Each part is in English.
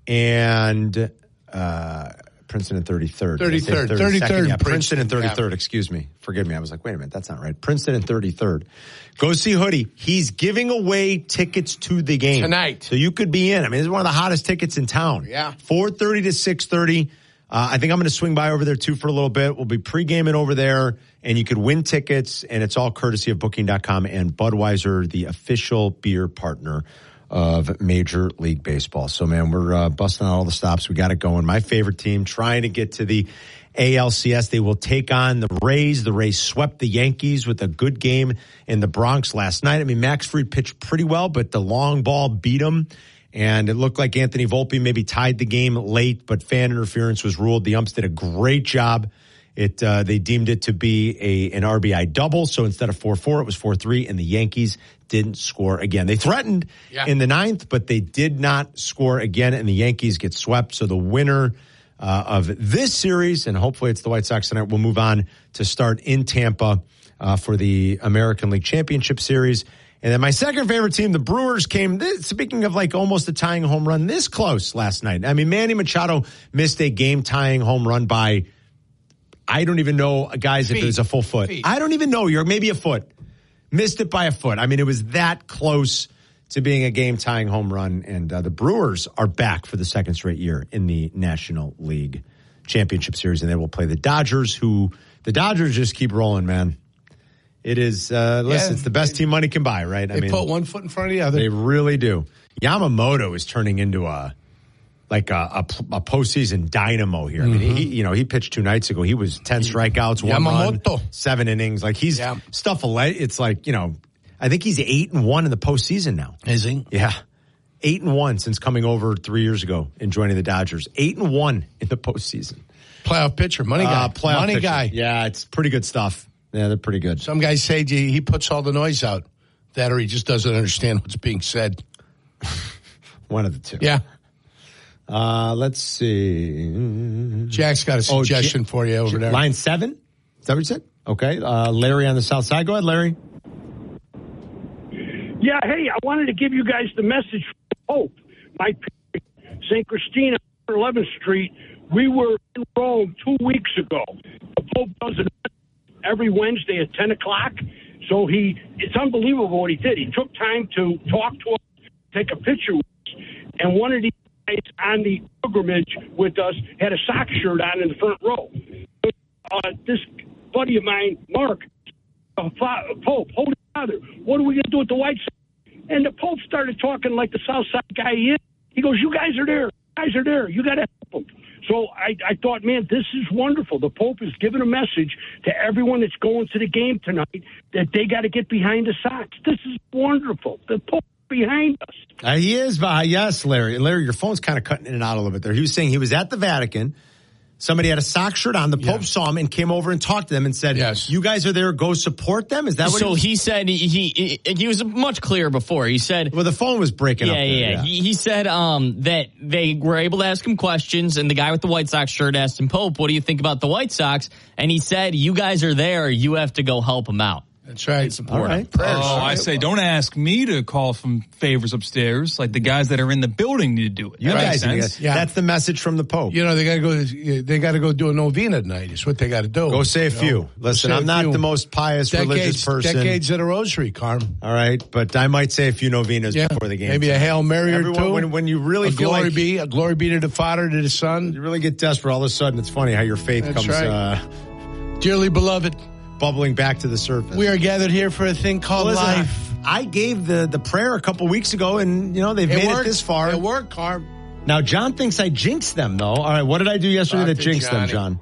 and Princeton and 33rd. 33rd. Yeah, Princeton and 33rd. Excuse me. Forgive me. I was like, wait a minute. That's not right. Princeton and 33rd. Go see Hoodie. He's giving away tickets to the game. Tonight. So you could be in. I mean, this is one of the hottest tickets in town. Yeah. 4:30 to 6:30. I think I'm going to swing by over there, too, for a little bit. We'll be pre-gaming over there, and you could win tickets, and it's all courtesy of Booking.com and Budweiser, the official beer partner of Major League Baseball. So, man, we're busting out all the stops. We got it going. My favorite team trying to get to the ALCS. They will take on the Rays. The Rays swept the Yankees with a good game in the Bronx last night. I mean, Max Fried pitched pretty well, but the long ball beat him. And it looked like Anthony Volpe maybe tied the game late, but fan interference was ruled. The umps did a great job. They deemed it to be an RBI double. So instead of 4-4, it was 4-3, and the Yankees didn't score again. They threatened in the ninth, but they did not score again, and the Yankees get swept. So the winner of this series, and hopefully it's the White Sox tonight, will move on to start in Tampa for the American League Championship Series. And then my second favorite team, the Brewers, came, speaking of like almost a tying home run, this close last night. I mean, Manny Machado missed a game-tying home run by, I don't even know, guys, if it was a full foot. I don't even know. You're maybe a foot. Missed it by a foot. I mean, it was that close to being a game-tying home run. And the Brewers are back for the second straight year in the National League Championship Series. And they will play the Dodgers, the Dodgers just keep rolling, man. It is, listen, it's the best team money can buy, right? They put one foot in front of the other. They really do. Yamamoto is turning into a postseason dynamo here. I mean, he pitched 2 nights ago. He was 10 strikeouts, 1 run, 7 innings. Like he's stuff. It's like, I think he's 8-1 in the postseason now. Is he? Yeah. 8-1 since coming over 3 years ago and joining the Dodgers. 8-1 in the postseason. Playoff pitcher, money guy. Money guy. Yeah, it's pretty good stuff. Yeah, they're pretty good. Some guys say he puts all the noise out. That or he just doesn't understand what's being said. One of the two. Yeah. Let's see. Jack's got a suggestion for you over there. Line 7? Is that what you said? Okay. Larry on the south side. Go ahead, Larry. Yeah, hey, I wanted to give you guys the message from Pope. My St. Christina, 11th Street. We were in Rome 2 weeks ago. The Pope does it every Wednesday at 10 o'clock. So it's unbelievable what he did. He took time to talk to us, take a picture with us, and one of these guys on the pilgrimage with us had a sock shirt on in the front row. This buddy of mine, Mark, Pope, Holy Father, what are we going to do with the White Sox? And the Pope started talking like the South Side guy he is. He goes, you guys are there. You got to help them. So I thought, man, this is wonderful. The Pope is giving a message to everyone that's going to the game tonight that they got to get behind the Sox. This is wonderful. The Pope is behind us. He is. Yes, Larry. Larry, your phone's kind of cutting in and out a little bit there. He was saying he was at the Vatican. Somebody had a sock shirt on. The Pope saw him and came over and talked to them and said, you guys are there, go support them? Is that what he said? He was much clearer before. He said... Well, the phone was breaking up there. Yeah. He said that they were able to ask him questions, and the guy with the White Sox shirt asked him, Pope, what do you think about the White Sox? And he said, you guys are there, you have to go help them out. That's right. Support right. I say, don't ask me to call some favors upstairs. Like the guys that are in the building need to do it. You guys, that's the message from the Pope. They got to go do a novena tonight. Is what they got to do. Go say a few. Listen, I'm not the most pious religious person. Decades of the rosary, Carm. All right, but I might say a few novenas before the game. Maybe a Hail Mary or two. When you really feel like a glory be to the Father, to the Son. You really get desperate. All of a sudden, it's funny how your faith comes. Right. Dearly beloved. Bubbling back to the surface. We are gathered here for a thing called life. I gave the prayer a couple weeks ago, and they've made it this far. It worked, Carm. Now John thinks I jinxed them, though. All right, what did I do yesterday that jinxed them, John?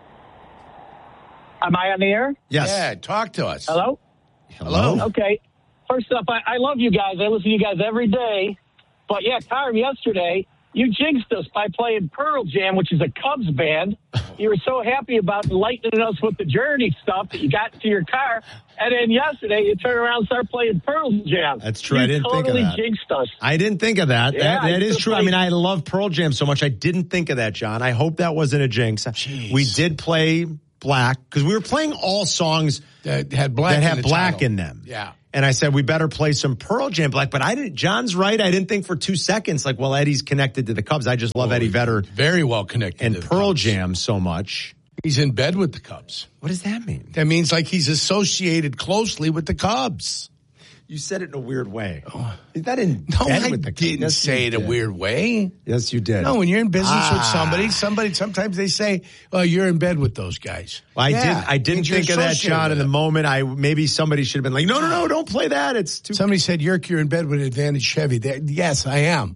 Am I on the air? Yes. Yeah, talk to us. Hello. Okay. First off, I love you guys. I listen to you guys every day. But yeah, Carm, yesterday you jinxed us by playing Pearl Jam, which is a Cubs band. You were so happy about enlightening us with the Journey stuff that you got into your car. And then yesterday, you turn around and start playing Pearl Jam. That's true. I didn't think of that. You totally jinxed us. I didn't think of that. Yeah, that is true. I mean, I love Pearl Jam so much. I didn't think of that, John. I hope that wasn't a jinx. Jeez. We did play Black because we were playing all songs that had black in them. Yeah. And I said, we better play some Pearl Jam. But John's right. I didn't think for 2 seconds, well, Eddie's connected to the Cubs. I just love Eddie Vedder. Very well connected. And to the Pearl Cubs. Jam so much. He's in bed with the Cubs. What does that mean? That means he's associated closely with the Cubs. You said it in a weird way. Is that in No, bed I with the Cubs? didn't Yes, say you it a did. weird way. Yes, you did. No, when you're in business with somebody, sometimes they say, "Oh, you're in bed with those guys." Well, I didn't think of that, John, in the moment. Maybe somebody should have been like, no, don't play that. It's too. Somebody said, "Yerk, you're in bed with Advantage Chevy." Yes, I am.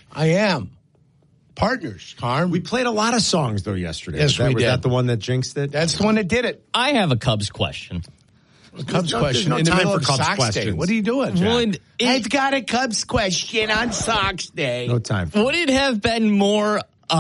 Partners, Carm. We played a lot of songs though yesterday. Yes, we was did. that the one that jinxed it? That's the one that did it. I have a Cubs question. Cubs question no in the time middle for of Cubs Sox questions. Day. What are you doing, John? I've got a Cubs question on Sox Day. No time. Would it have been more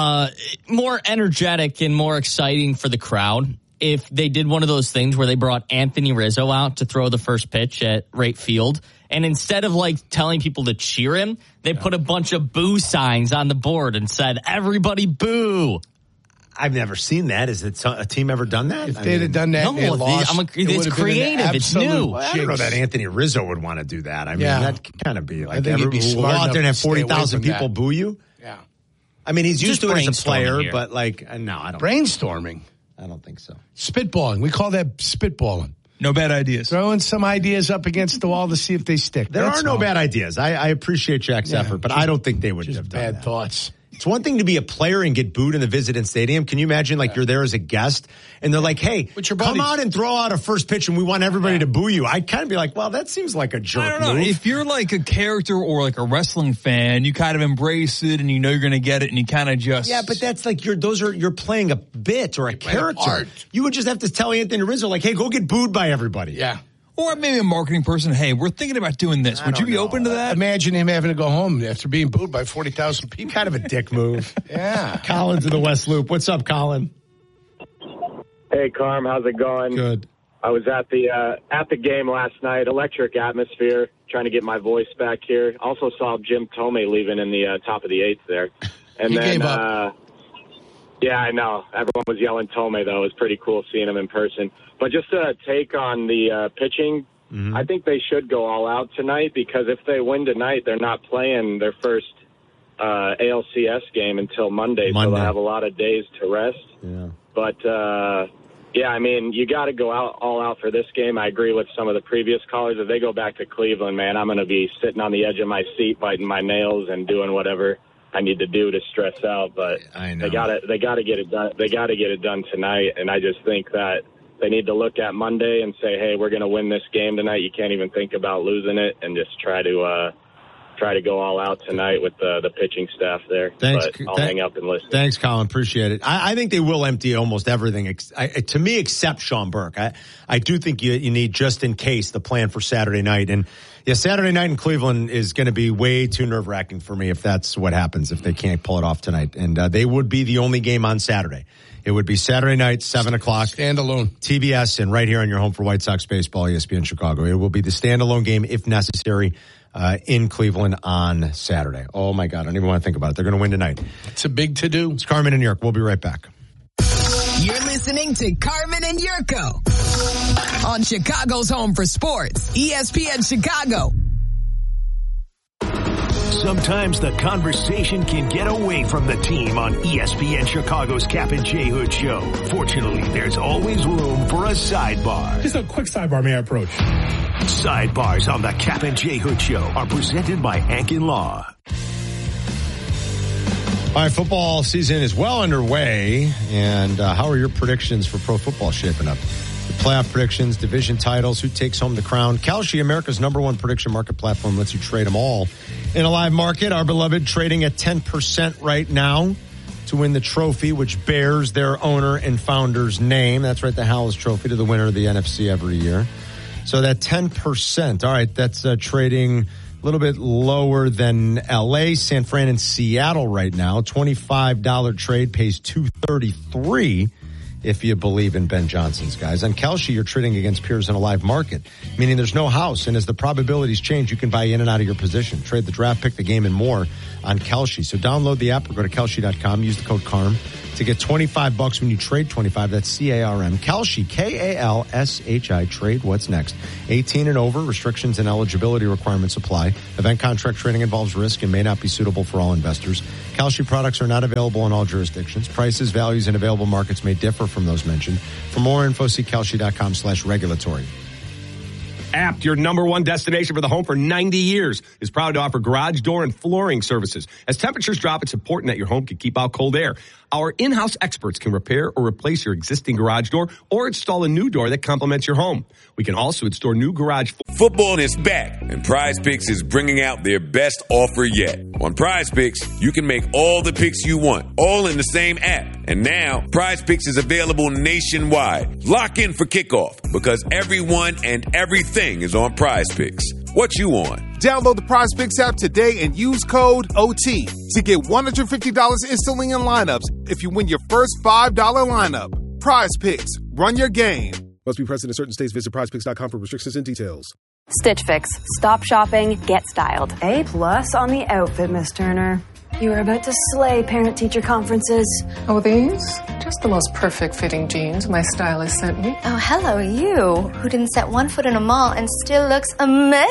energetic and more exciting for the crowd if they did one of those things where they brought Anthony Rizzo out to throw the first pitch at right field, and instead of telling people to cheer him, they put a bunch of boo signs on the board and said, "Everybody boo"? I've never seen that. Has a team ever done that? If they'd have done that, No, they lost. it's creative. It's new. Well, I don't know that Anthony Rizzo would want to do that. I mean, that could kind of be like, I think he'd be we'll smart go out there and enough have to stay away 40,000 from people that. boo you. Yeah. I mean, he's used to it as a player, brainstorming here. but no, I don't. Brainstorming. I don't think so. Spitballing. We call that spitballing. No bad ideas. Throwing some ideas up against the wall to see if they stick. There That's are no all. bad ideas. I appreciate Jack's effort, but I don't think they would Just have done bad that. thoughts. It's one thing to be a player and get booed in the Visitant Stadium. Can you imagine, you're there as a guest, and they're like, hey, With your come buddies. out and throw out a first pitch, and we want everybody to boo you. I'd kind of be like, well, that seems like a jerk I don't know. move. If you're like a character or like a wrestling fan, you kind of embrace it and you know you're going to get it and you kind of just. Yeah, but that's you're playing a bit or a character. part. You would just have to tell Anthony Rizzo, hey, go get booed by everybody. Yeah. Or maybe a marketing person, hey, we're thinking about doing this. Would you be open to that? Imagine him having to go home after being booed by 40,000 people. Kind of a dick move. Yeah. Colin's in the West Loop. What's up, Colin? Hey, Carm, how's it going? Good. I was at the game last night. Electric atmosphere. Trying to get my voice back here. Also saw Jim Tomei leaving in the top of the eighth there, and He then gave up. yeah, I know everyone was yelling Tomei though. It was pretty cool seeing him in person. But just a take on the pitching. I think they should go all out tonight because if they win tonight, they're not playing their first ALCS game until Monday, so they'll have a lot of days to rest. Yeah. But, yeah, I mean, you got to go all out for this game. I agree with some of the previous callers. If they go back to Cleveland, man, I'm going to be sitting on the edge of my seat, biting my nails and doing whatever I need to do to stress out. But I know. they got to get it done. They got to get it done tonight. And I just think that they need to look at Monday and say, hey, we're going to win this game tonight. You can't even think about losing it, and just try to go all out tonight with the pitching staff there. Thanks. But I'll hang up and listen. Thanks, Colin. Appreciate it. I think they will empty almost everything, to me, except Sean Burke. I do think you need, just in case, the plan for Saturday night. And, yeah, Saturday night in Cleveland is going to be way too nerve-wracking for me if that's what happens, if they can't pull it off tonight. And they would be the only game on Saturday. It would be Saturday night, 7 o'clock. Standalone. TBS, and right here on your home for White Sox baseball, ESPN Chicago. It will be the standalone game, if necessary, in Cleveland on Saturday. Oh, my God. I don't even want to think about it. They're going to win tonight. It's a big to-do. It's Carmen and Yerk. We'll be right back. You're listening to Carmen and Yurko on Chicago's home for sports, ESPN Chicago. Sometimes the conversation can get away from the team on ESPN Chicago's Cap and J Hood Show. Fortunately, there's always room for a sidebar. Just a quick sidebar, may I approach? Sidebars on the Cap and J Hood Show are presented by Hankin Law. All right, football season is well underway, and how are your predictions for pro football shaping up? The playoff predictions, division titles, who takes home the crown. Kalshi, America's #1 prediction market platform, lets you trade them all in a live market. Our beloved trading at 10% right now to win the trophy, which bears their owner and founder's name. That's right, the Howells Trophy, to the winner of the NFC every year. So that 10%, all right, that's trading a little bit lower than L.A., San Fran, and Seattle right now. $25 trade pays $233 if you believe in Ben Johnson's guys. On Kalshi, you're trading against peers in a live market, meaning there's no house. And as the probabilities change, you can buy in and out of your position. Trade the draft pick, the game, and more on Kalshi. So download the app or go to Kalshi.com. Use the code CARM to get $25 when you trade 25. That's CARM. Kalshi, KALSHI. Trade what's next. 18 and over. Restrictions and eligibility requirements apply. Event contract trading involves risk and may not be suitable for all investors. Kalshi products are not available in all jurisdictions. Prices, values, and available markets may differ from those mentioned. For more info, see Kalshi.com/regulatory. Apt, your number one destination for the home for 90 years, is proud to offer garage door and flooring services. As temperatures drop, it's important that your home can keep out cold air. Our in-house experts can repair or replace your existing garage door or install a new door that complements your home. We can also install new garage. Football is back, and Prize Picks is bringing out their best offer yet. On Prize Picks, you can make all the picks you want, all in the same app. And now, Prize Picks is available nationwide. Lock in for kickoff, because everyone and everything is on Prize Picks. What you on? Download the Prize Picks app today and use code OT to get $150 instantly in lineups if you win your first $5 lineup. Prize Picks. Run your game. Must be present in certain states. Visit prizepicks.com for restrictions and details. Stitch Fix. Stop shopping, get styled. A+ on the outfit, Miss Turner. You were about to slay parent-teacher conferences. Oh, these? Just the most perfect fitting jeans my stylist sent me. Oh, hello, you, who didn't set one foot in a mall and still looks amazing.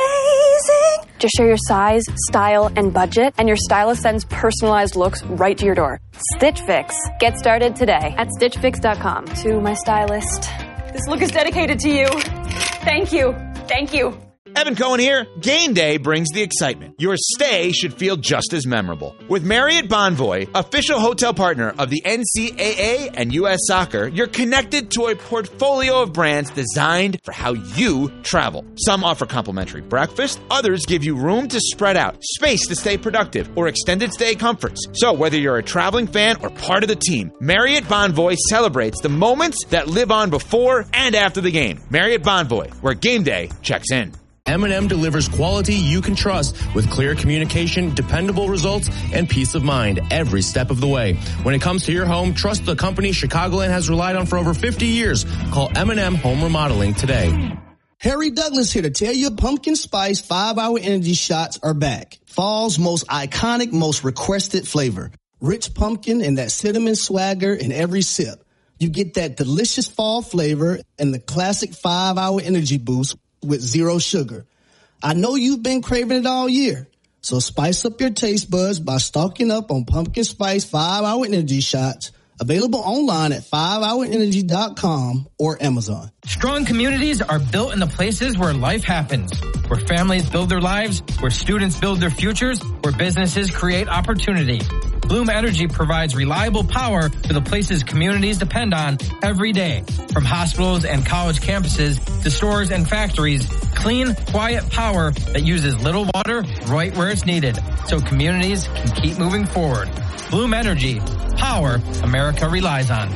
Just share your size, style, and budget, and your stylist sends personalized looks right to your door. Stitch Fix. Get started today at StitchFix.com. To my stylist. This look is dedicated to you. Thank you. Thank you. Evan Cohen here. Game day brings the excitement. Your stay should feel just as memorable. With Marriott Bonvoy, official hotel partner of the NCAA and U.S. Soccer, you're connected to a portfolio of brands designed for how you travel. Some offer complimentary breakfast, others give you room to spread out, space to stay productive, or extended stay comforts. So whether you're a traveling fan or part of the team, Marriott Bonvoy celebrates the moments that live on before and after the game. Marriott Bonvoy, where game day checks in. M&M delivers quality you can trust with clear communication, dependable results, and peace of mind every step of the way. When it comes to your home, trust the company Chicagoland has relied on for over 50 years. Call M&M Home Remodeling today. Harry Douglas here to tell you pumpkin spice 5-hour energy shots are back. Fall's most iconic, most requested flavor. Rich pumpkin and that cinnamon swagger in every sip. You get that delicious fall flavor and the classic 5-hour energy boost with zero sugar. I know you've been craving it all year, so spice up your taste buds by stocking up on pumpkin spice 5-hour energy shots, available online at 5hourenergy.com or Amazon. Strong communities are built in the places where life happens, where families build their lives, where students build their futures, where businesses create opportunity. Bloom Energy provides reliable power to the places communities depend on every day. From hospitals and college campuses to stores and factories, clean, quiet power that uses little water right where it's needed so communities can keep moving forward. Bloom Energy, power America relies on.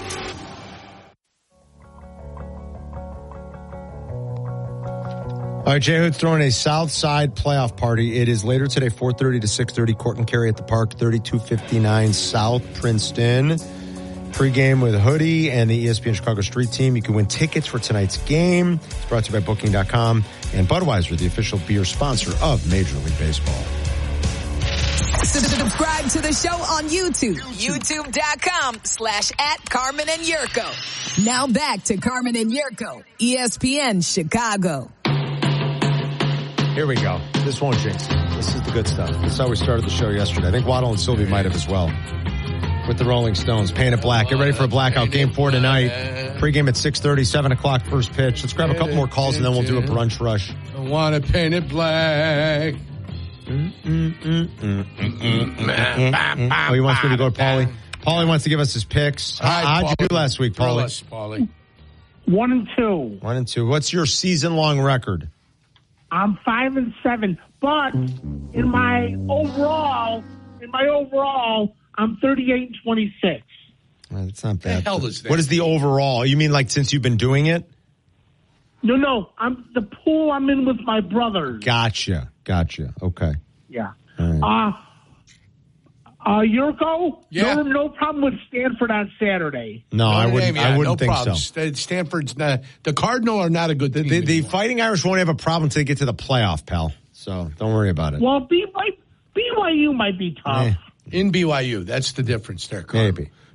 All right, Jay Hood's throwing a South Side playoff party. It is later today, 4:30 to 6:30. Court and Carey at the Park, 3259 South Princeton. Pre-game with Hoodie and the ESPN Chicago Street Team. You can win tickets for tonight's game. It's brought to you by Booking.com and Budweiser, the official beer sponsor of Major League Baseball. Subscribe to the show on YouTube. YouTube.com/@Carmen and Yurko. Now back to Carmen and Yurko, ESPN Chicago. Here we go. This won't jinx it. This is the good stuff. This is how we started the show yesterday. I think Waddle and Sylvie might have as well. With the Rolling Stones. Paint it black. Get ready for a blackout. Game 4 tonight. Pre-game at 6:30, 7 o'clock first pitch. Let's grab a couple more calls and then we'll do a brunch rush. I want to paint it black. Oh, he wants me to go to Paulie. Paulie wants to give us his picks. How'd you do last week, Paulie? 1-2. 1-2. What's your season-long record? I'm 5-7, but in my overall, I'm 38-26. That's not bad. The hell is that? What is the overall? You mean like since you've been doing it? No. I'm the pool I'm in with my brothers. Gotcha. Okay. Yeah. Right. Yurko? Yeah. No problem with Stanford on Saturday. No, I wouldn't think problem. so. Stanford's not, the Cardinal are not a good team. The Fighting Irish won't have a problem until they get to the playoff, pal. So don't worry about it. Well, BYU might be tough. In BYU, that's the difference there, Cardinal.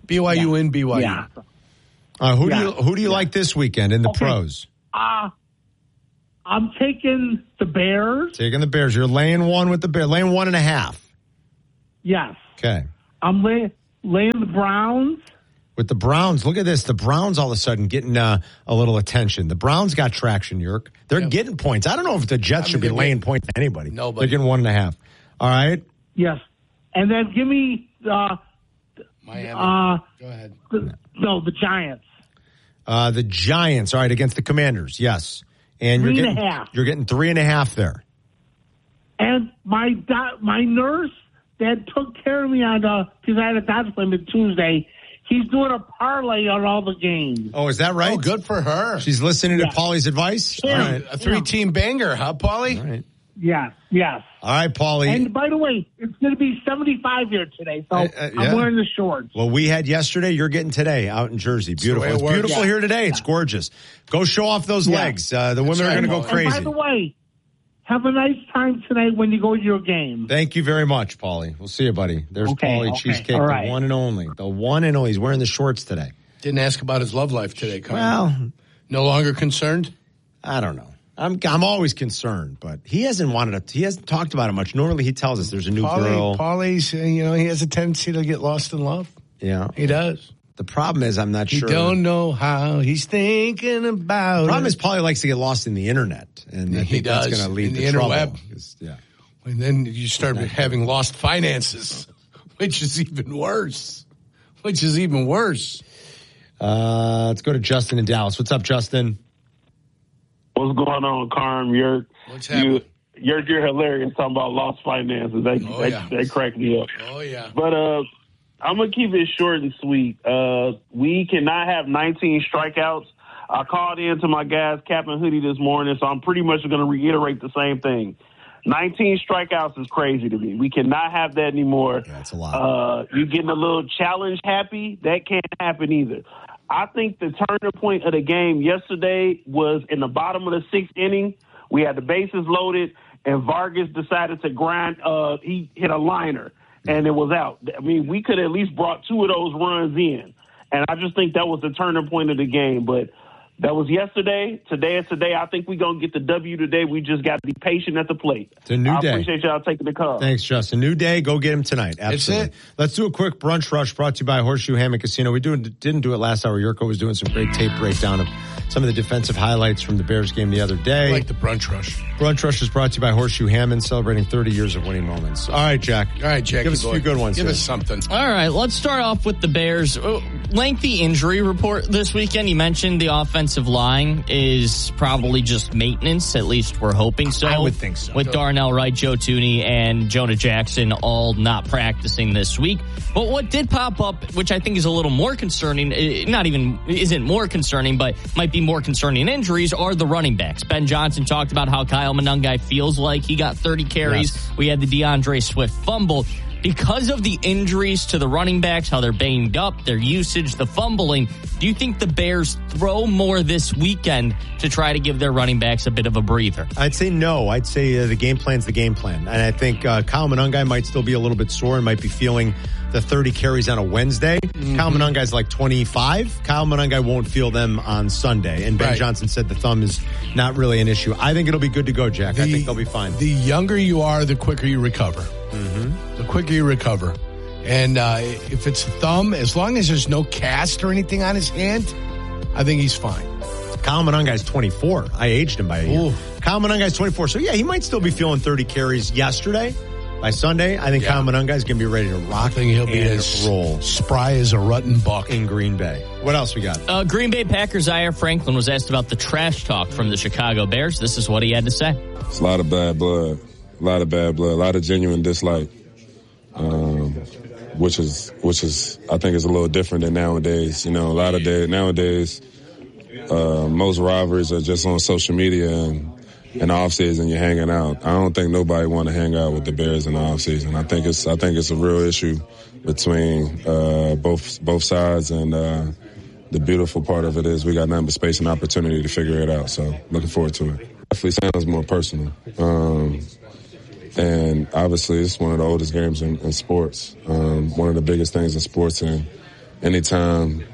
BYU in BYU. Yeah. Who do you like this weekend in the pros? I'm taking the Bears. Taking the Bears. You're laying one with the Bears. Laying 1.5. Yes. Okay. I'm laying the Browns. With the Browns, look at this. The Browns all of a sudden getting a little attention. The Browns got traction, Yerk. They're getting points. I don't know if the Jets should be laying points to anybody. Nobody. They're getting 1.5. All right. Yes. And then give me Miami. Go ahead. The Giants. The Giants. All right, against the Commanders. Yes. And 3.5. You're getting 3.5 there. And my nurse that took care of me because I had a doctor's appointment Tuesday. He's doing a parlay on all the games. Oh, is that right? Oh, good for her. She's listening to Paulie's advice? Yeah. All right. A 3-team banger, huh, Paulie? All right. Yes. All right, Paulie. And by the way, it's going to be 75 here today, so I'm wearing the shorts. Well, we had yesterday. You're getting today out in Jersey. Beautiful. It's beautiful here today. It's gorgeous. Go show off those legs. The women are going to go crazy. And by the way, have a nice time tonight when you go to your game. Thank you very much, Paulie. We'll see you, buddy. There's Paulie Cheesecake, right. The one and only. The one and only. He's wearing the shorts today. Didn't ask about his love life today, Carl. Well, no longer concerned? I don't know. I'm always concerned, but he hasn't talked about it much. Normally he tells us there's a new girl. Paulie's, he has a tendency to get lost in love. Yeah. He does. The problem is I'm not sure. You don't know how he's thinking about The problem is Paulie likes to get lost in the internet. And I think that's going to lead to trouble. Yeah. And then you start having lost finances, which is even worse. Let's go to Justin in Dallas. What's up, Justin? What's going on, Carm? You're hilarious talking about lost finances. They crack me up. Oh, yeah. But I'm going to keep it short and sweet. We cannot have 19 strikeouts. I called in to my guys, Cap and Hoodie, this morning, so I'm pretty much going to reiterate the same thing. 19 strikeouts is crazy to me. We cannot have that anymore. That's a lot. You getting a little challenge happy? That can't happen either. I think the turning point of the game yesterday was in the bottom of the 6th inning. We had the bases loaded, and Vargas decided to grind. He hit a liner, and it was out. I mean, we could have at least brought 2 of those runs in, and I just think that was the turning point of the game. But that was yesterday. Today is today. I think we're going to get the W today. We just got to be patient at the plate. It's a new day. I appreciate y'all taking the call. Thanks, Justin. New day. Go get him tonight. Absolutely. That's it. Let's do a quick brunch rush brought to you by Horseshoe Hammock Casino. We didn't do it last hour. Yurko was doing some great tape breakdown of some of the defensive highlights from the Bears game the other day. I like the brunch rush. Brunch rush is brought to you by Horseshoe Hammond, celebrating 30 years of winning moments. All right, Jack. Give us a few good ones. Give us something. All right, let's start off with the Bears. Lengthy injury report this weekend. You mentioned the offensive line is probably just maintenance. At least we're hoping so. I would think so. With Darnell Wright, Joe Thuney, and Jonah Jackson all not practicing this week. But what did pop up, which I think is a little more concerning, isn't more concerning, but might be more concerning injuries, are the running backs. Ben Johnson talked about how Kyle Monangai feels like he got 30 carries. Yes. We had the DeAndre Swift fumble. Because of the injuries to the running backs, how they're banged up, their usage, the fumbling, do you think the Bears throw more this weekend to try to give their running backs a bit of a breather? I'd say no. I'd say the game plan's the game plan. And I think Kyle Monangai might still be a little bit sore and might be feeling the 30 carries on a Wednesday. Mm-hmm. Kyle Monangai's like 25. Kyle Monangai won't feel them on Sunday. And Ben Johnson said the thumb is not really an issue. I think it'll be good to go, Jack. I think they'll be fine. The younger you are, the quicker you recover. Mm-hmm. The quicker you recover. And if it's a thumb, as long as there's no cast or anything on his hand, I think he's fine. Kyle Monangai's 24. I aged him by a year. Kyle Monangai's 24. So, yeah, he might still be feeling 30 carries yesterday. By Sunday, I think Kyle Monangai's going to be ready to rock. I think he'll be as roll. Spry as a rutting buck in Green Bay. What else we got? Green Bay Packers Zaire Franklin was asked about the trash talk from the Chicago Bears. This is what he had to say. It's a lot of bad blood. A lot of genuine dislike, which is I think is a little different than nowadays. You know, nowadays most rivalries are just on social media and in the off season you're hanging out. I don't think nobody want to hang out with the Bears in the off season. I think it's a real issue between both sides, and the beautiful part of it is we got nothing but space and opportunity to figure it out. So looking forward to it. Definitely sounds more personal. And obviously, it's one of the oldest games in sports. One of the biggest things in sports, and anytime,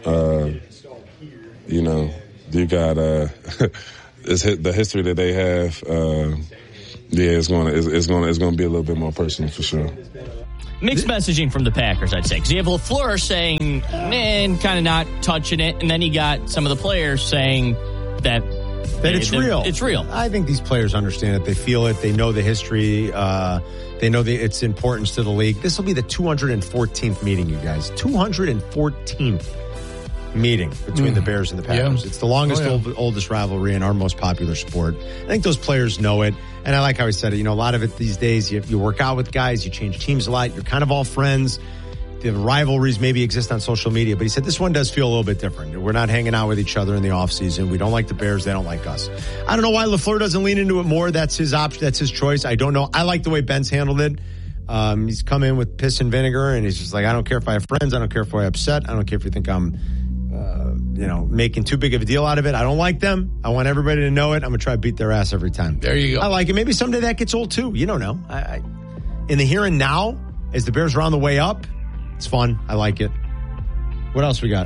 you know, you got the history that they have. It's gonna be a little bit more personal for sure. Mixed messaging from the Packers, I'd say, because you have LaFleur saying, man, kind of not touching it, and then you got some of the players saying that it's real. It's real. I think these players understand it. They feel it. They know the history. They know its importance to the league. This will be the 214th meeting, you guys. 214th meeting between the Bears and the Packers. Yeah. It's the longest, oldest rivalry in our most popular sport. I think those players know it. And I like how he said it. You know, a lot of it these days, you work out with guys, you change teams a lot, you're kind of all friends. The rivalries maybe exist on social media, but he said this one does feel a little bit different. We're not hanging out with each other in the offseason. We don't like the Bears. They don't like us. I don't know why LaFleur doesn't lean into it more. That's his option. That's his choice. I don't know. I like the way Ben's handled it. He's come in with piss and vinegar, and he's just like, I don't care if I have friends. I don't care if I'm upset. I don't care if you think I'm making too big of a deal out of it. I don't like them. I want everybody to know it. I'm going to try to beat their ass every time. There you go. I like it. Maybe someday that gets old too. You don't know. In the here and now, as the Bears are on the way up, it's fun. I like it. What else we got?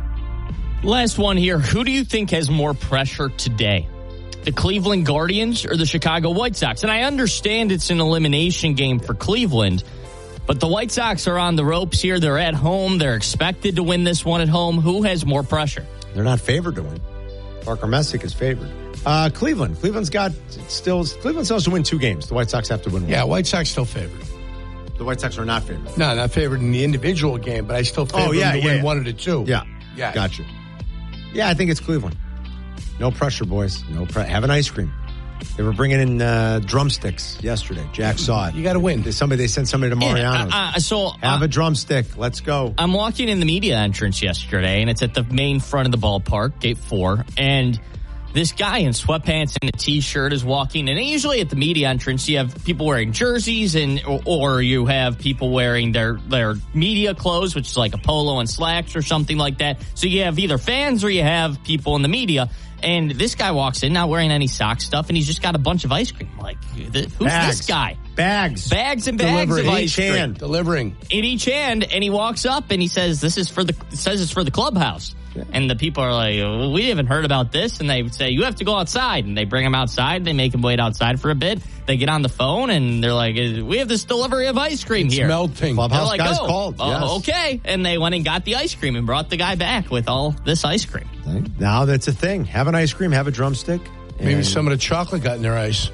Last one here. Who do you think has more pressure today? The Cleveland Guardians or the Chicago White Sox? And I understand it's an elimination game for Cleveland, but the White Sox are on the ropes here. They're at home. They're expected to win this one at home. Who has more pressure? They're not favored to win. Parker Messick is favored. Cleveland. Cleveland still has to win 2 games. The White Sox have to win 1. Yeah, White Sox still favored. The White Sox are not favored. No, not favored in the individual game, but I still favor them to win 1 of the 2. Yeah. Gotcha. Yeah, I think it's Cleveland. No pressure, boys. No pressure. Have an ice cream. They were bringing in drumsticks yesterday. Jack saw it. You got to win. They sent somebody to Mariano's. Have a drumstick. Let's go. I'm walking in the media entrance yesterday, and it's at the main front of the ballpark, gate 4, and this guy in sweatpants and a T-shirt is walking. And usually at the media entrance, you have people wearing jerseys or you have people wearing their media clothes, which is like a polo and slacks or something like that. So you have either fans or you have people in the media. And this guy walks in, not wearing any sock stuff, and he's just got a bunch of ice cream. Like, who's this guy? Bags and bags of ice cream. Delivering. In each hand, and he walks up and he says, it's for the clubhouse. Yeah. And the people are like, well, we haven't heard about this. And they say, you have to go outside. And they bring him outside. They make him wait outside for a bit. They get on the phone and they're like, we have this delivery of ice cream here. It's melting. Clubhouse like, guys called. Yes. Okay. And they went and got the ice cream and brought the guy back with all this ice cream. Now that's a thing. Have an ice cream, have a drumstick. Maybe some of the chocolate got in their ice.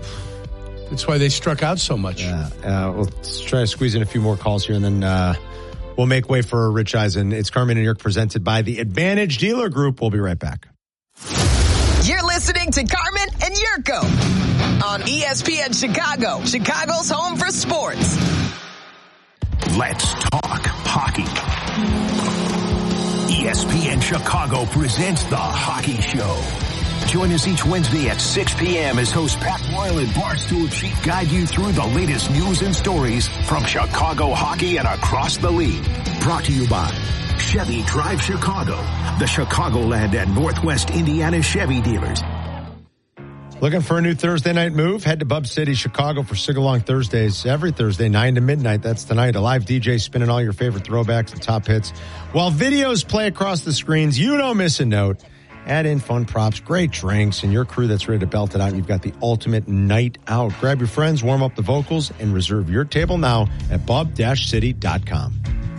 That's why they struck out so much. We'll try to squeeze in a few more calls here and then we'll make way for Rich Eisen. It's Carmen and Yerk presented by the Advantage Dealer Group. We'll be right back. You're listening to Carmen and Yurko on ESPN Chicago, Chicago's home for sports. Let's talk hockey. ESPN Chicago presents The Hockey Show. Join us each Wednesday at 6 p.m. as host Pat Royal and Barstool Chief guide you through the latest news and stories from Chicago hockey and across the league. Brought to you by Chevy Drive Chicago, the Chicagoland and Northwest Indiana Chevy dealers. Looking for a new Thursday night move? Head to Bub City, Chicago for Sing-Along Thursdays. Every Thursday, 9 to midnight. That's tonight. A live DJ spinning all your favorite throwbacks and top hits. While videos play across the screens, you don't miss a note. Add in fun props, great drinks, and your crew that's ready to belt it out. You've got the ultimate night out. Grab your friends, warm up the vocals, and reserve your table now at bub-city.com.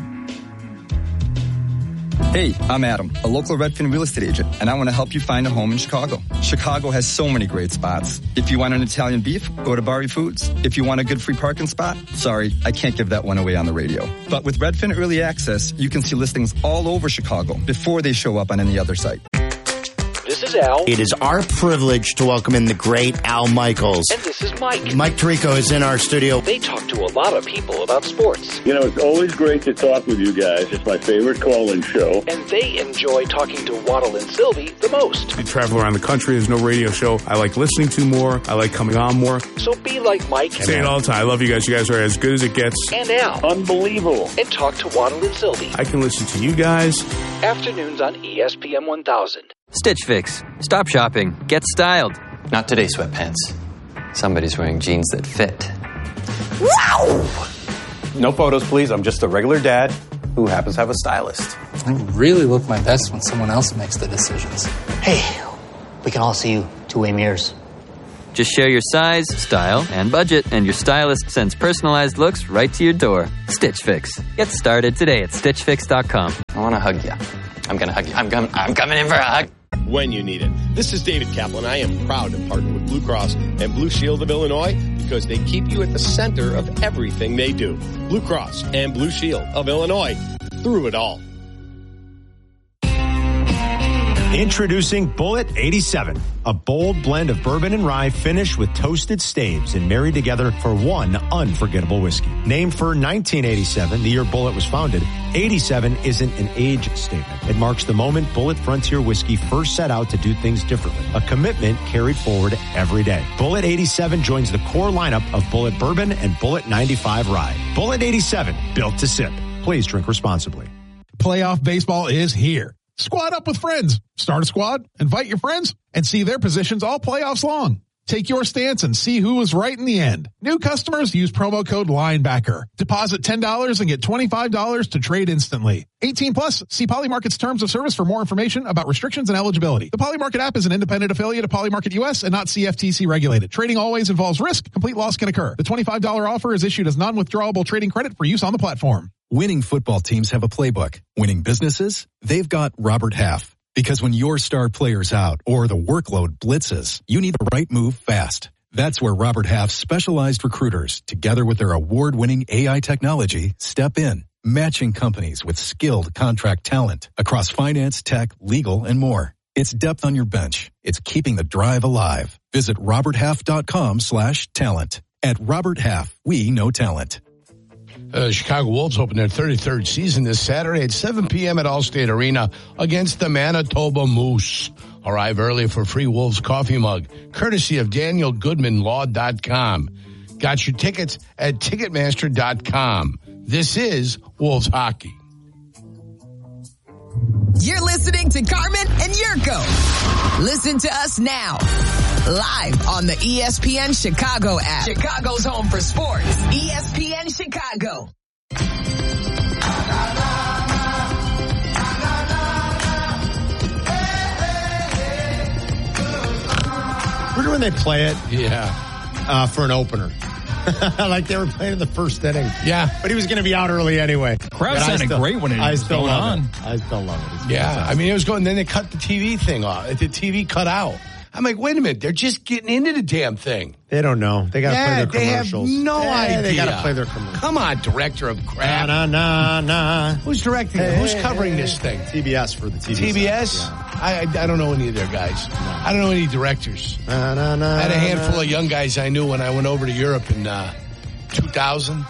Hey, I'm Adam, a local Redfin real estate agent, and I want to help you find a home in Chicago. Chicago has so many great spots. If you want an Italian beef, go to Bari Foods. If you want a good free parking spot, sorry, I can't give that one away on the radio. But with Redfin Early Access, you can see listings all over Chicago before they show up on any other site. This is Al. It is our privilege to welcome in the great Al Michaels. And this is Mike. Mike Tirico is in our studio. They talk to a lot of people about sports. You know, it's always great to talk with you guys. It's my favorite call-in show. And they enjoy talking to Waddle and Sylvie the most. I travel around the country. There's no radio show I like listening to more. I like coming on more. So be like Mike. I say it all the time. I love you guys. You guys are as good as it gets. And Al. Unbelievable. And talk to Waddle and Sylvie. I can listen to you guys. Afternoons on ESPN 1000. Stitch Fix. Stop shopping. Get styled. Not today, sweatpants. Somebody's wearing jeans that fit. Wow! No photos, please. I'm just a regular dad who happens to have a stylist. I really look my best when someone else makes the decisions. Hey, we can all see you two-way mirrors. Just share your size, style, and budget, and your stylist sends personalized looks right to your door. Stitch Fix. Get started today at StitchFix.com. I want to hug you. I'm going to hug you. I'm coming in for a hug. When you need it. This is David Kaplan. I am proud to partner with Blue Cross and Blue Shield of Illinois because they keep you at the center of everything they do. Blue Cross and Blue Shield of Illinois. Through it all. Introducing Bullet 87, a bold blend of bourbon and rye finished with toasted staves and married together for one unforgettable whiskey. Named for 1987, the year Bullet was founded, 87 isn't an age statement. It marks the moment Bullet Frontier Whiskey first set out to do things differently, a commitment carried forward every day. Bullet 87 joins the core lineup of Bullet Bourbon and Bullet 95 Rye. Bullet 87, built to sip. Please drink responsibly. Playoff baseball is here. Squad up with friends. Start a squad, invite your friends, and see their positions all playoffs long. Take your stance and see who was right in the end. New customers use promo code LINEBACKER. Deposit $10 and get $25 to trade instantly. 18 plus. See Polymarket's terms of service for more information about restrictions and eligibility. The Polymarket app is an independent affiliate of Polymarket US and not CFTC regulated. Trading always involves risk. Complete loss can occur. The $25 offer is issued as non-withdrawable trading credit for use on the platform. Winning football teams have a playbook. Winning businesses, they've got Robert Half. Because when your star player's out or the workload blitzes, you need the right move fast. That's where Robert Half's specialized recruiters, together with their award-winning AI technology, step in, matching companies with skilled contract talent across finance, tech, legal, and more. It's depth on your bench. It's keeping the drive alive. Visit roberthalf.com/talent. At Robert Half, we know talent. Chicago Wolves open their 33rd season this Saturday at 7 p.m. at Allstate Arena against the Manitoba Moose. Arrive early for free Wolves coffee mug, courtesy of DanielGoodmanLaw.com. Got your tickets at Ticketmaster.com. This is Wolves Hockey. You're listening to Carmen and Yurko. Listen to us now. Live on the ESPN Chicago app. Chicago's home for sports. ESPN Chicago. Remember when they play it? Yeah. For an opener. Like they were playing in the first inning. Yeah. But he was going to be out early anyway. Crowd sounded great when it was going on. I still love it. Yeah. I mean, it was going, then they cut the TV thing off. The TV cut out. I'm like, wait a minute. They're just getting into the damn thing. They don't know. They got to play their commercials. They have no idea. They got to play their commercials. Come on, director of crap. Nah. Who's directing it? Who's covering this thing? TBS for the TV. TBS? Yeah. I don't know any of their guys. No. I don't know any directors. I had a handful of young guys I knew when I went over to Europe in 2000.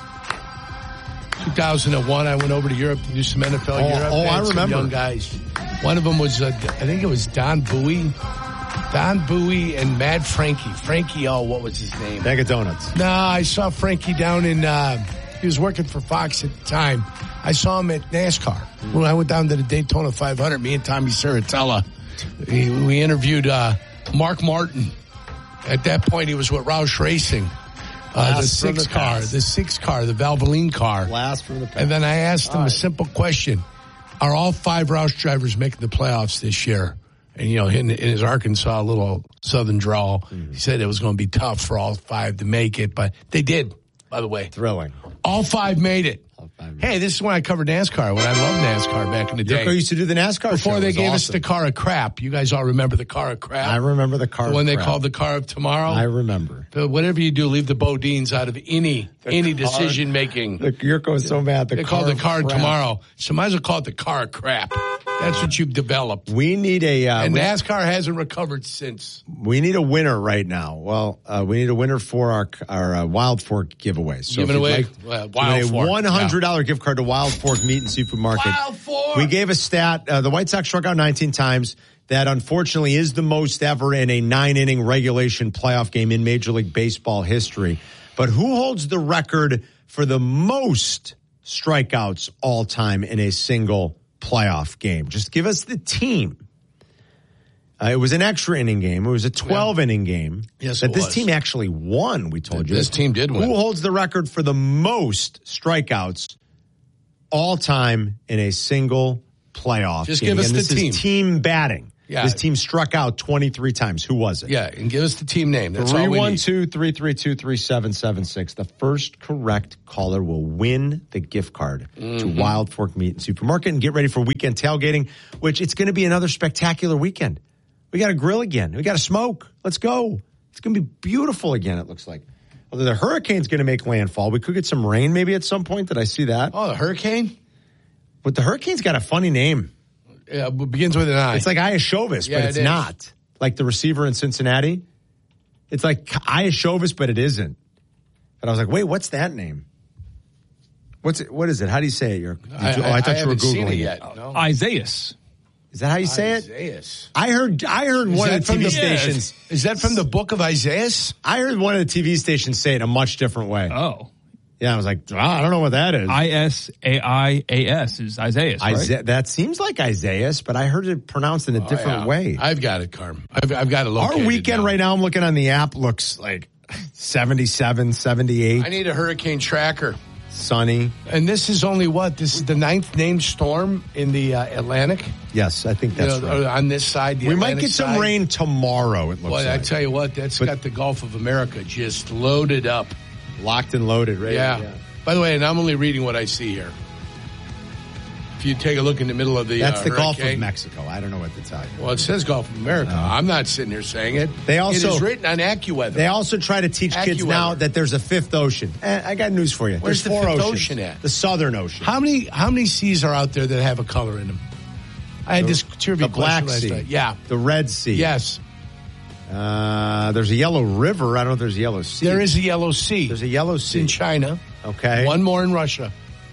2001, I went over to Europe to do some NFL Europe. I remember. Some young guys. One of them was, I think it was Don Bowie. Don Bowie and Mad Frankie. Frankie, what was his name? Bag of Donuts. No, I saw Frankie down in, he was working for Fox at the time. I saw him at NASCAR. When I went down to the Daytona 500, me and Tommy Saratella, we interviewed Mark Martin. At that point, he was with Roush Racing. The six car, the Valvoline car. Last from the pass. And then I asked him a simple question. Are all 5 Roush drivers making the playoffs this year? And, in his Arkansas little southern drawl, he said it was going to be tough for all 5 to make it, but they did, by the way. Thrilling. All 5 made it. Hey, this is when I covered NASCAR, when I loved NASCAR back in the day. Yurko used to do the NASCAR before show. they gave us the car of crap. You guys all remember the car of crap? I remember the car of crap. When they called the car of tomorrow? I remember. But whatever you do, leave the Bodines out of any decision making. Yurko is so mad. They called the car of tomorrow. So might as well call it the car of crap. That's what you've developed. We need and NASCAR hasn't recovered since. We need a winner right now. Well, we need a winner for our Wild Fork giveaway. So giving away Wild Fork. $100 gift card to Wild Fork Meat and Seafood Market. Wild Fork. We gave a stat. The White Sox struck out 19 times. That unfortunately is the most ever in a 9-inning regulation playoff game in Major League Baseball history. But who holds the record for the most strikeouts all time in a single playoff game? Just give us the team. It was an extra inning game. It was a 12-inning game. Yes, that this team actually won, we told you. This team did win. Who holds the record for the most strikeouts all time in a single playoff Just game. give us Again, the this team. is team batting. Yeah. This team struck out 23 times. Who was it? Yeah, and give us the team name. That's all we need. 312-332-3776. The first correct caller will win the gift card to Wild Fork Meat and Supermarket, and get ready for weekend tailgating, which it's going to be another spectacular weekend. We got to grill again. We got to smoke. Let's go. It's going to be beautiful again, it looks like. Although the hurricane's going to make landfall. We could get some rain maybe at some point. Did I see that? Oh, the hurricane? But the hurricane's got a funny name. Yeah, it begins with an I. It's like Iashovis, but it's not. Like the receiver in Cincinnati. It's like Iashovis, but it isn't. But I was like, wait, what's that name? What is it? How do you say it? I thought you were Googling seen it yet. No. Isaias. Is that how you say it? Isaias. I heard one of the TV stations. Is that from the book of Isaias? I heard one of the TV stations say it a much different way. Oh. Yeah, I was like, I don't know what that is. Isaias is Isaias, right? That seems like Isaias, but I heard it pronounced in a different way. I've got it, Carm. I've got it located. Our weekend right now, I'm looking on the app, looks like 77, 78. I need a hurricane tracker. Sunny. And this is only what? This is the 9th named storm in the Atlantic? Yes, I think that's right. On this side, the we Atlantic might get some side. rain tomorrow, it looks like. I tell you what, that's got the Gulf of America just loaded up. Locked and loaded, right? Yeah. By the way, and I'm only reading what I see here. If you take a look in the middle of the That's the hurricane, Gulf of Mexico. I don't know what to tell you. Well, it says Gulf of America. I'm not sitting here saying it. It is written on AccuWeather. They also try to teach kids now that there's a fifth ocean. I got news for you. Where's there's the 4 fifth oceans. ocean at? The Southern Ocean. How many seas are out there that have a color in them? I had this trivia the Black question Sea. last night. Yeah. The Red Sea. Yes. There's a Yellow River. I don't know if there's a Yellow Sea. There is a Yellow Sea. There's a Yellow It's Sea. in China. Okay. One more in Russia.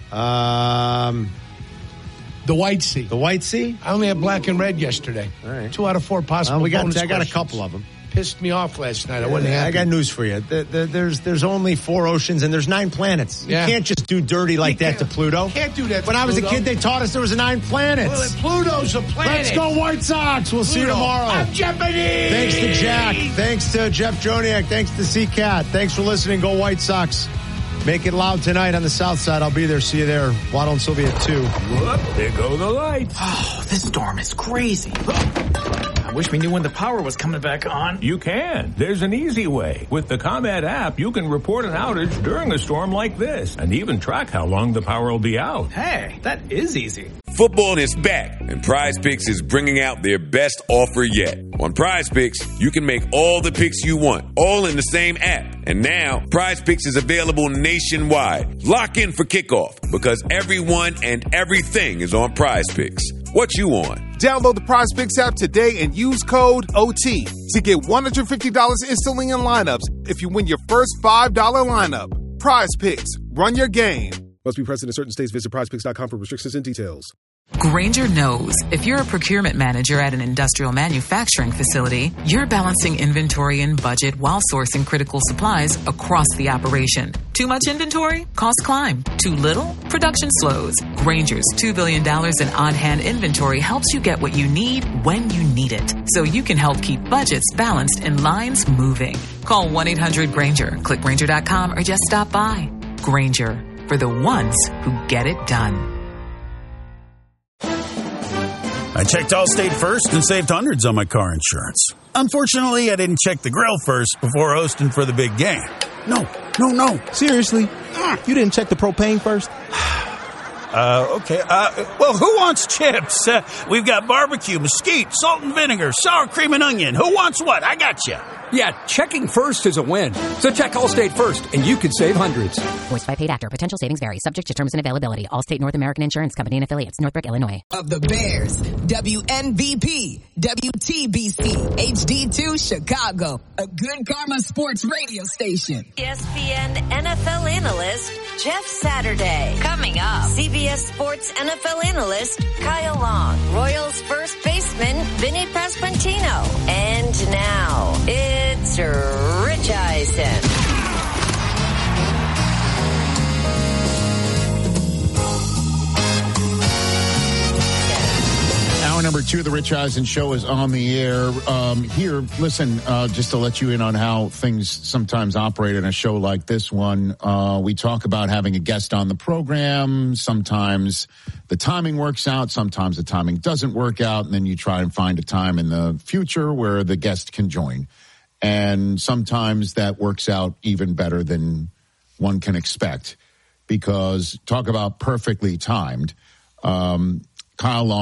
The White Sea. The White Sea? I only had black and red yesterday. All right. 2 out of 4 possible bonus I got a questions. couple of them. Pissed me off last night. I wasn't happy. I got news for you. There's only 4 oceans and there's 9 planets. Yeah. You can't just do dirty like that to Pluto. Can't do that to When I was a Pluto. kid, they taught us there was 9 planets. Well, Pluto's a planet. Let's go White Sox. We'll see you tomorrow. I'm Japanese. Thanks to Jack. Thanks to Jeff Joniak. Thanks to C-Cat. Thanks for listening. Go White Sox. Make it loud tonight on the south side. I'll be there. See you there. Waddle and Sylvia at 2. Whoop, there go the lights. Oh, this storm is crazy. I wish we knew when the power was coming back on. You can. There's an easy way. With the ComEd app, you can report an outage during a storm like this and even track how long the power will be out. Hey, that is easy. Football is back, and Prize Picks is bringing out their best offer yet. On Prize Picks, you can make all the picks you want, all in the same app. And now, Prize Picks is available nationwide. Lock in for kickoff, because everyone and everything is on Prize Picks. What you on? Download the Prize Picks app today and use code OT to get $150 instantly in lineups if you win your first $5 lineup. Prize Picks. Run your game. Must be present in certain states. Visit prizepicks.com for restrictions and details. Grainger knows if you're a procurement manager at an industrial manufacturing facility, you're balancing inventory and budget while sourcing critical supplies across the operation. Too much inventory? Costs climb. Too little? Production slows. Grainger's $2 billion in on-hand inventory helps you get what you need when you need it, so you can help keep budgets balanced and lines moving. Call 1-800-GRAINGER, click Grainger.com, or just stop by. Grainger, for the ones who get it done. I checked Allstate first and saved hundreds on my car insurance. Unfortunately, I didn't check the grill first before hosting for the big game. No. Seriously? You didn't check the propane first? Okay. Well, who wants chips? We've got barbecue, mesquite, salt and vinegar, sour cream and onion. Who wants what? I got you. Yeah, checking first is a win. So check Allstate first, and you could save hundreds. Voiced by paid actor. Potential savings vary. Subject to terms and availability. Allstate North American Insurance Company and affiliates. Northbrook, Illinois. Of the Bears, WNBP, WTBC, HD2 Chicago, a Good Karma Sports radio station. ESPN NFL analyst Jeff Saturday. Coming up, CBS Sports NFL analyst Kyle Long. Royals first baseman Vinny Pasquantino. And now, it's Rich Eisen. Hour Hour number 2 of the Rich Eisen Show is on the air. Here, listen, just to let you in on how things sometimes operate in a show like this one. We talk about having a guest on the program. Sometimes the timing works out. Sometimes the timing doesn't work out. And then you try and find a time in the future where the guest can join. And sometimes that works out even better than one can expect. Because talk about perfectly timed. Kyle Long